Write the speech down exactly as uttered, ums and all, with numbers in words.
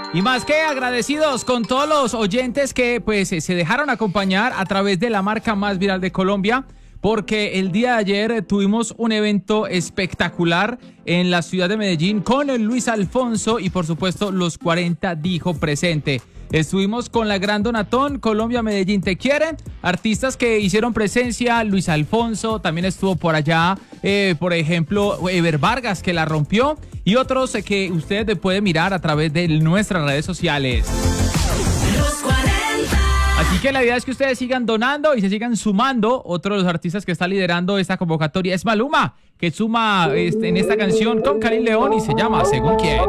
Y más que agradecidos con todos los oyentes que pues se dejaron acompañar a través de la marca más viral de Colombia, porque el día de ayer tuvimos un evento espectacular en la ciudad de Medellín con el Luis Alfonso y por supuesto los cuarenta dijo presente. Estuvimos con la Gran Donatón, Colombia Medellín te quiere, artistas que hicieron presencia, Luis Alfonso, también estuvo por allá, eh, por ejemplo, Ever Vargas que la rompió y otros eh, que usted puede mirar a través de nuestras redes sociales. Así que la idea es que ustedes sigan donando y se sigan sumando. Otro de los artistas que está liderando esta convocatoria es Maluma, que suma este, en esta canción con Karim León y se llama Según Quién.